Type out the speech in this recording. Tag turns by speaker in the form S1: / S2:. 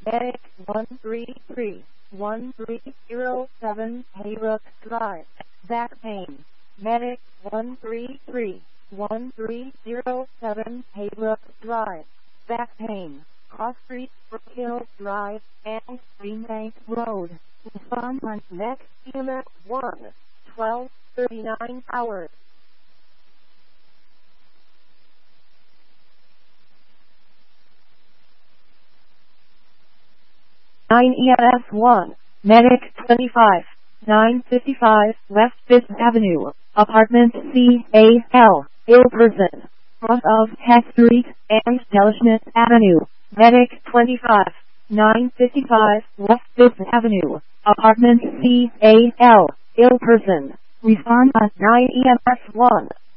S1: Medic 133-1307 Hayrock Drive. Back pain. Medic 133-1307 Hayrock Drive. Back pain. Cross Street, Brookhill Drive, and Greenbank Road. Respond on next EMS 1-12-39 hours. 9 EMS 1, Medic 25, 955 West 5th Avenue, Apartment C-A-L, ill person, cross of Head Street and Delishnet Avenue. Medic 25, 955 West 5th Avenue, Apartment C-A-L, ill person. Respond at 9 EMS 1.